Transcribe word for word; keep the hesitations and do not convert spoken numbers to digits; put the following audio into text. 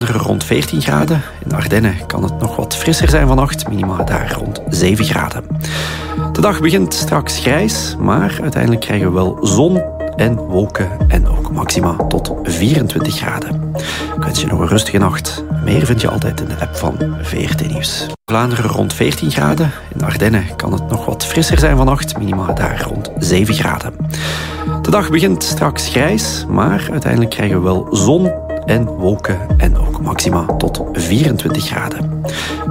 Rond veertien graden. In de Ardennen kan het nog wat frisser zijn vannacht. Minima daar rond zeven graden. De dag begint straks grijs, maar uiteindelijk krijgen we wel zon en wolken en ook maxima tot vierentwintig graden. Ik wens je nog een rustige nacht. Meer vind je altijd in de app van V R T Nieuws. Vlaanderen rond veertien graden. In de Ardennen kan het nog wat frisser zijn vannacht. Minima daar rond zeven graden. De dag begint straks grijs, maar uiteindelijk krijgen we wel zon en wolken en ook maxima tot vierentwintig graden.